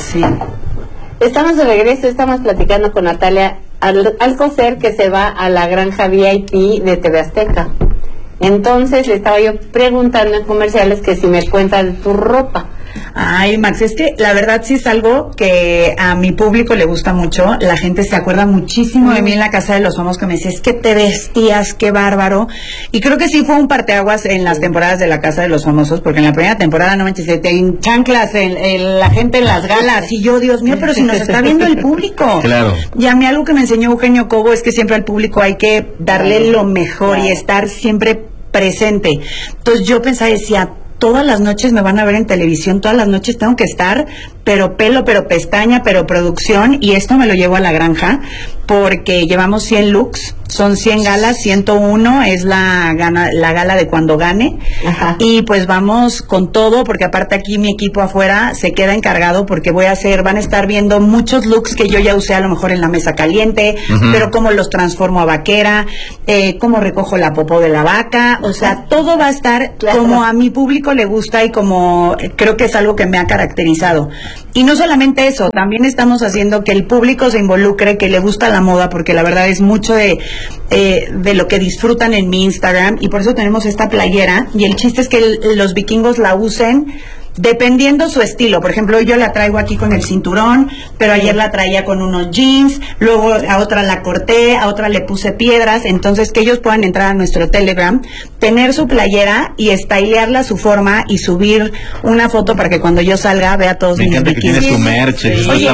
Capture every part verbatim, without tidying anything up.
Sí. Estamos de regreso, estamos platicando con Natalia Al Alcocer, que se va a la granja V I P de T V Azteca. Entonces le estaba yo preguntando en comerciales que si me cuenta de tu ropa. Ay, Max, es que la verdad sí es algo que a mi público le gusta mucho. La gente se acuerda muchísimo de mí en la Casa de los Famosos, que me decía, es que te vestías, qué bárbaro. Y creo que sí fue un parteaguas en las temporadas de la Casa de los Famosos, porque en la primera temporada, no manches, en chanclas, en, en la gente en las galas, y yo, Dios mío, pero si nos está viendo el público. Claro. Y a mí algo que me enseñó Eugenio Cobo es que siempre al público hay que darle lo mejor y estar siempre presente. Entonces yo pensaba, decía, todas las noches me van a ver en televisión, todas las noches tengo que estar, pero pelo, pero pestaña, pero producción, y esto me lo llevo a la granja, porque llevamos cien looks, son cien galas, ciento uno es la gana, la gala de cuando gane. Ajá. Y pues vamos con todo, porque aparte aquí mi equipo afuera se queda encargado, porque voy a hacer, van a estar viendo muchos looks que yo ya usé a lo mejor en la mesa caliente, uh-huh. pero cómo los transformo a vaquera, eh, cómo recojo la popó de la vaca, o sea, todo va a estar claro. como a mi público le gusta y como creo que es algo que me ha caracterizado. Y no solamente eso, también estamos haciendo que el público se involucre, que le gusta la moda, porque la verdad es mucho de, eh, de lo que disfrutan en mi Instagram, y por eso tenemos esta playera, y el chiste es que el, los vikingos la usen dependiendo su estilo. Por ejemplo, yo la traigo aquí con el cinturón, pero ayer la traía con unos jeans, luego a otra la corté, a otra le puse piedras. Entonces que ellos puedan entrar a nuestro Telegram, tener su playera y stylearla a su forma y subir una foto para que cuando yo salga vea todos me mis bikinis. Me encanta que tienes tu merch. Sí. Oye,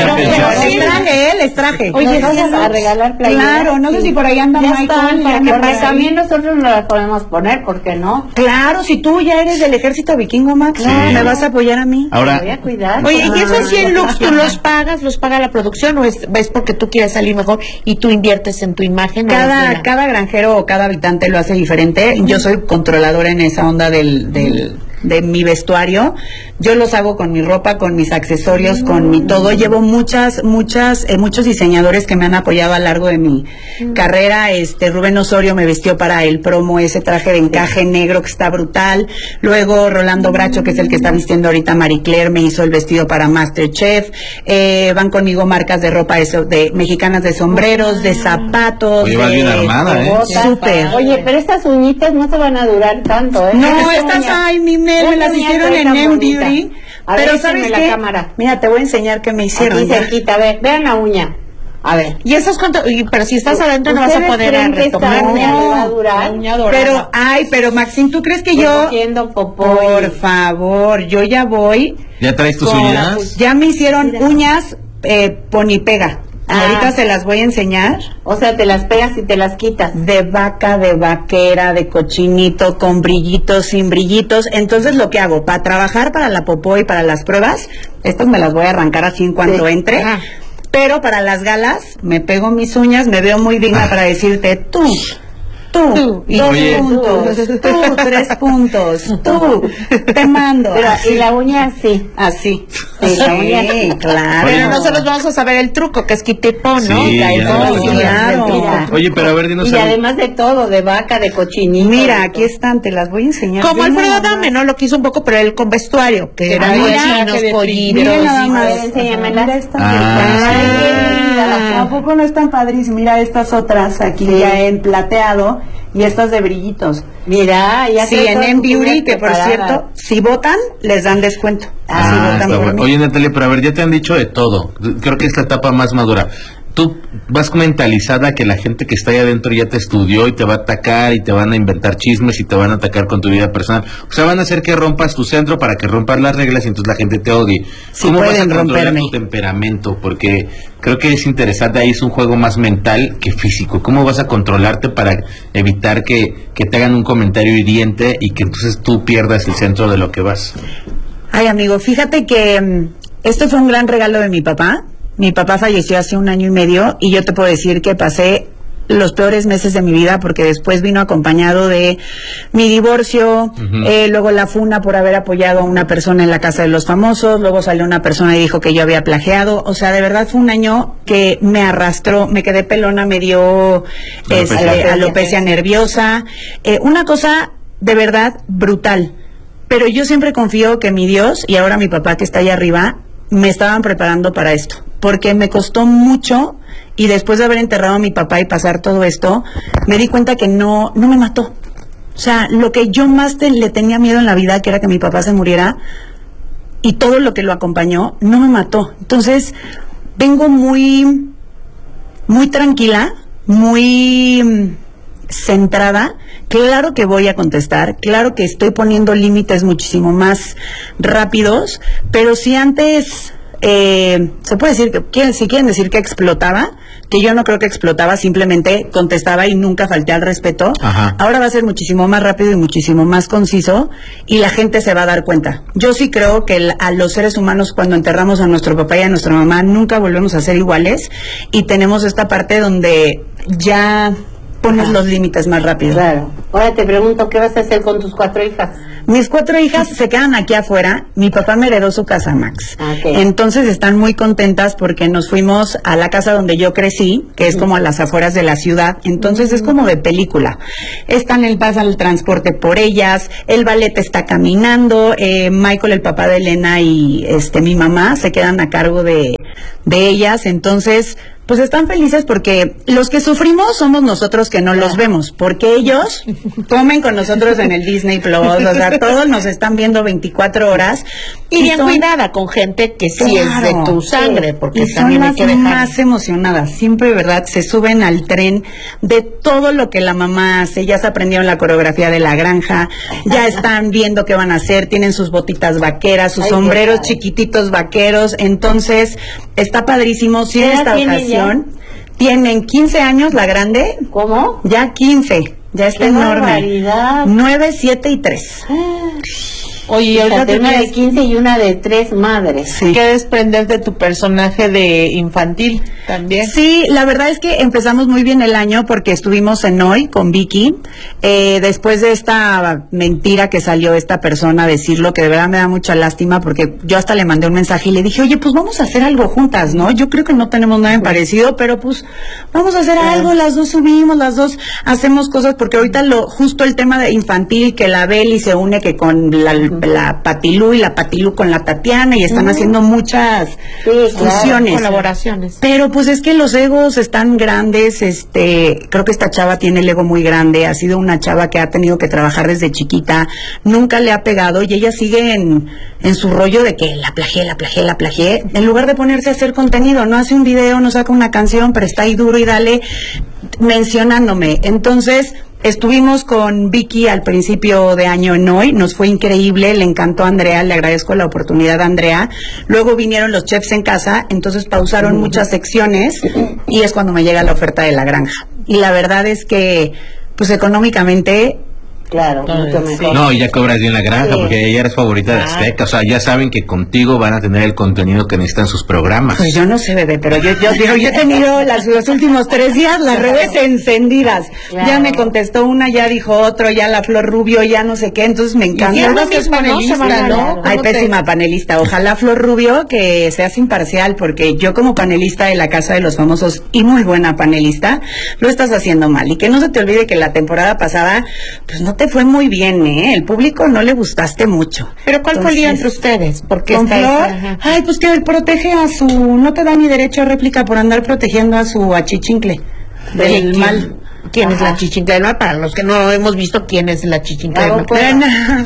les traje, eh, les traje. Oye, vamos a regalar playeras. Claro, no sé sí. si por ahí anda ya Michael. Están, para que también nosotros nos las podemos poner, ¿por qué no? Claro, si tú ya eres del ejército vikingo, Max, claro. ¿me vas a apoyar a mí? Ahora, me voy a cuidar. Oye, ¿y esos cien looks tú los pagas, los paga la producción o es, es porque tú quieres salir mejor y tú inviertes en tu imagen? Cada, cada granjero o cada habitante lo hace diferente. Yo soy controladora en esa onda del, del de mi vestuario. Yo los hago con mi ropa, con mis accesorios, con mi todo. Llevo muchas, muchas, eh, muchos diseñadores que me han apoyado a lo largo de mi mm. carrera. Este, Rubén Osorio me vistió para el promo ese traje de encaje negro que está brutal. Luego Rolando Bracho, que es el que está vistiendo ahorita Marie Claire, me hizo el vestido para MasterChef. Eh, van conmigo marcas de ropa de, de mexicanas, de sombreros, de zapatos. Oye, de, bien armada, de ¿eh? Súper. Oye, pero estas uñitas no te van a durar tanto, ¿eh? No, estas, ay, mi me las hicieron en M Beauty. Pero ¿sabes la qué? Cámara. Mira, te voy a enseñar qué me hicieron. Aquí cerquita, a ver, vean la uña. A ver. Y eso es cuanto, pero si estás adentro no vas a poder retomar. No, no va a durar. Pero, ay, pero Maxine, ¿tú crees que yo? Por favor, yo ya voy. ¿Ya traes tus con, uñas? Ya me hicieron Mira. uñas eh, ponipega. Ah. Ahorita se las voy a enseñar. O sea, te las pegas y te las quitas. De vaca, de vaquera, de cochinito, con brillitos, sin brillitos. Entonces lo que hago, para trabajar para la popó y para las pruebas, estas me las voy a arrancar así en cuanto sí. entre. Ah. Pero para las galas, me pego mis uñas, me veo muy digna ah. para decirte, tú, tú, tú dos Oye. puntos, tú, tres puntos, tú, te mando. Pero, y la uña así. Así. Sí, la uña sí, claro. Pero nosotros vamos a saber el truco, que es quitipón, ¿no? Sí, claro, claro. Mira. Oye, pero a ver, dinos. Y además de todo, de vaca, de cochinito. Mira, aquí están, te las voy a enseñar. Como Alfredo Adame, ¿no? Lo quiso un poco, pero él con vestuario, que eran chinos, pollitos. Mira nada más. Mira estas. ¿A poco no están padrísimas? Mira estas otras aquí sí. ya en plateado y estas de brillitos. Mira, ya sí, en M Beauty, que por cierto, si votan, les dan descuento. Ah, si votan por bueno. Oye, Natalia, pero a ver, ya te han dicho de todo. Creo que es la etapa más madura. Tú vas mentalizada que la gente que está ahí adentro ya te estudió y te va a atacar y te van a inventar chismes y te van a atacar con tu vida personal. O sea, van a hacer que rompas tu centro para que rompas las reglas y entonces la gente te odie. Sí, ¿Cómo pueden vas a controlar romperme. tu temperamento? Porque creo que es interesante, ahí es un juego más mental que físico. ¿Cómo vas a controlarte para evitar que, que te hagan un comentario hiriente y que entonces tú pierdas el centro de lo que vas? Ay, amigo, fíjate que um, esto fue un gran regalo de mi papá. Mi papá falleció hace un año y medio y yo te puedo decir que pasé los peores meses de mi vida porque después vino acompañado de mi divorcio, uh-huh. eh, luego la funa por haber apoyado a una persona en la Casa de los Famosos, luego salió una persona y dijo que yo había plagiado. O sea, de verdad fue un año que me arrastró, me quedé pelona, me dio este, alopecia, alopecia nerviosa, eh, una cosa de verdad brutal. Pero yo siempre confío que mi Dios y ahora mi papá que está allá arriba me estaban preparando para esto, porque me costó mucho y después de haber enterrado a mi papá y pasar todo esto, me di cuenta que no, no me mató. O sea, lo que yo más te, le tenía miedo en la vida, que era que mi papá se muriera, y todo lo que lo acompañó, no me mató. Entonces, vengo muy, muy tranquila, muy centrada. Claro que voy a contestar, claro que estoy poniendo límites muchísimo más rápidos, pero si antes, eh, se puede decir, que si quieren decir que explotaba, que yo no creo que explotaba, simplemente contestaba y nunca falté al respeto. Ajá. Ahora va a ser muchísimo más rápido y muchísimo más conciso y la gente se va a dar cuenta. Yo sí creo que el, a los seres humanos cuando enterramos a nuestro papá y a nuestra mamá nunca volvemos a ser iguales y tenemos esta parte donde ya pones Ajá. los límites más rápido. Claro. Ahora te pregunto, ¿qué vas a hacer con tus cuatro hijas? Mis cuatro hijas se quedan aquí afuera. Mi papá me heredó su casa, Max. Okay. Entonces están muy contentas porque nos fuimos a la casa donde yo crecí, que es como a las afueras de la ciudad. Entonces es como de película. Están el pasa el transporte por ellas, el ballet está caminando, eh, Michael, el papá de Elena y este mi mamá se quedan a cargo de, de ellas. Entonces, pues están felices porque los que sufrimos somos nosotros que no los vemos, porque ellos comen con nosotros en el Disney Plus, o sea, todos nos están viendo veinticuatro horas. Y bien son- cuidada con gente que sí es de Claro, tu sangre, sí. porque y son también hay las que dejar. más emocionadas, siempre, ¿verdad? Se suben al tren de todo lo que la mamá hace, ya se aprendieron la coreografía de la granja, ya están viendo qué van a hacer, tienen sus botitas vaqueras, sus Ay, sombreros qué padre. chiquititos vaqueros, entonces está padrísimo. Sí, ¿Qué en edad esta tienen ocasión tienen quince años la grande, ¿Cómo? ya quince, ya está ¡Qué enorme. barbaridad! nueve, siete y tres. Oye, y ahorita Fíjate, te una de tienes quince y una de tres madres. Sí. que desprender de tu personaje de infantil también. Sí, la verdad es que empezamos muy bien el año porque estuvimos en Hoy con Vicky. Eh, después de esta mentira que salió esta persona a decirlo, que de verdad me da mucha lástima porque yo hasta le mandé un mensaje y le dije, oye, pues vamos a hacer algo juntas, ¿no? Yo creo que no tenemos nada en parecido, pero pues vamos a hacer algo, las dos subimos, las dos hacemos cosas, porque ahorita lo justo el tema de infantil, que la Beli se une que con la, la Patilú y la Patilú con la Tatiana y están haciendo muchas Sí, claro, fusiones. Colaboraciones. Pero pues es que los egos están grandes, este, creo que esta chava tiene el ego muy grande, ha sido una chava que ha tenido que trabajar desde chiquita, nunca le ha pegado y ella sigue en, en su rollo de que la plagié, la plagié, la plagié, en lugar de ponerse a hacer contenido, no hace un video, no saca una canción, pero está ahí duro y dale mencionándome. Entonces, estuvimos con Vicky al principio de año en Hoy, nos fue increíble, le encantó a Andrea, le agradezco la oportunidad a Andrea. Luego vinieron los chefs en casa, entonces pausaron muchas secciones y es cuando me llega la oferta de la granja. Y la verdad es que, pues económicamente, Claro, mucho Sí. mejor. No, y ya cobras bien la granja, Sí. porque ella eres favorita de Ah. Azteca. O sea, ya saben que contigo van a tener el contenido que necesitan sus programas. pues yo no sé, bebé, pero yo, yo, yo, yo he tenido las, los últimos tres días las redes encendidas. Claro. Ya me contestó una, ya dijo otro, ya la Flor Rubio, ya no sé qué, entonces me encanta. Y es lo Además que es mismo, ¿no? panelista, Semana, ¿no? ¿no? Ay, ¿Cómo te- pésima panelista. Ojalá Flor Rubio que seas imparcial, porque yo como panelista de la Casa de los Famosos y muy buena panelista, lo estás haciendo mal. Y que no se te olvide que la temporada pasada, pues no te fue muy bien, ¿eh? El público no le gustaste mucho. Pero ¿cuál fue el lío entre Entonces, ustedes? Porque con está Flor, esa- ajá. ay, pues que protege a su, no te da ni derecho a réplica por andar protegiendo a su achichincle del ¿Quién- mal. ¿Quién es Ajá. la chichinca del mal? Para los que no hemos visto quién es la chichinca del Gabo mal. Cueva.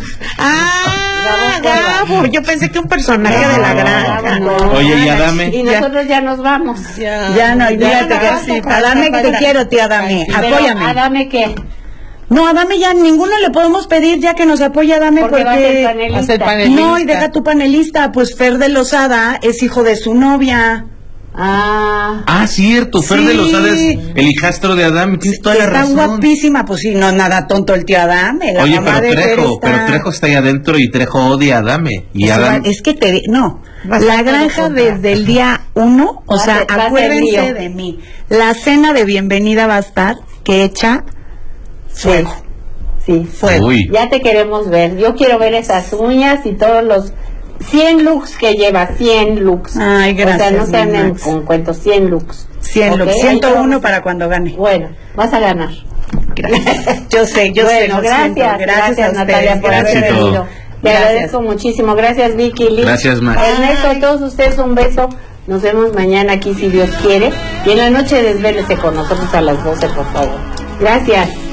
Ah, Gabo Cueva. Gabo, yo pensé que un personaje No, de la no, granja. no. Oye, y Ah, Adame. Y nosotros ya nos vamos. Ya, Ya no, olvídate ya, que ya, sí. ya, Adame, ya, que te ya. quiero, tía Adame. Pero, Apóyame. Adame, ¿qué? No, Adame ya ninguno le podemos pedir ya que nos apoye Adame Porque va a ser porque... panelista. Va a ser panelista. No, y deja tu panelista, pues Fer de Lozada es hijo de su novia. Ah, Ah, cierto, Fer Sí. de Lozada es el hijastro de Adame, tienes toda la Está razón. guapísima, pues sí, no nada tonto el tío Adame. La Oye, mamá pero de Fer Trejo, está... pero Trejo está ahí adentro y Trejo odia a Adame. Y Eso va- Adame, es que te... No, Va a la ser granja todo contra. desde el día uno, o Va a sea, ser- va a ser acuérdense lío. de mí. La cena de bienvenida va a estar que echa fuego. sí. Fuego. uy, Ya te queremos ver. Yo quiero ver esas uñas y todos los cien looks que lleva, cien looks. Ay, gracias, O sea, no se mi anden Max. con cuentos, cien looks. cien, Ok, lo- ahí te ciento uno vamos. para cuando gane. Bueno, vas a ganar. Yo sé, yo sé. Bueno, lo gracias, siento. gracias, a ustedes, Natalia, por gracias. haber Éxito. venido. Te Gracias. agradezco muchísimo. Gracias, Vicky, Liz. Gracias, Max. Ernesto, a todos ustedes un beso. Nos vemos mañana aquí si Dios quiere. Y en la noche desvélese con nosotros a las doce, por favor. Gracias.